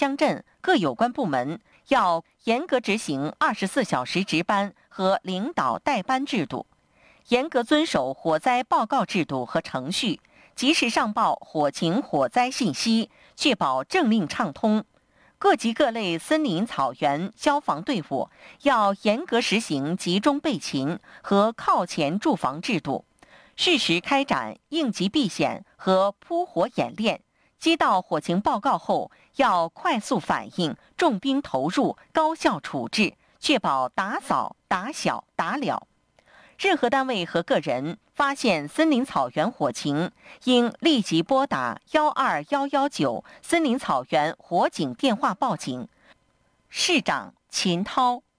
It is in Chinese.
乡镇各有关部门要严格执行24小时值班和领导代班制度，严格遵守火灾报告制度和程序，及时上报火情火灾信息，确保政令畅通。各级各类森林草原消防队伍要严格实行集中备勤和靠前驻防制度，适时开展应急避险和扑火演练。接到火情报告后，要快速反应，重兵投入，高效处置，确保打扫、打小、打了。任何单位和个人发现森林草原火情，应立即拨打12119森林草原火警电话报警。市长秦涛。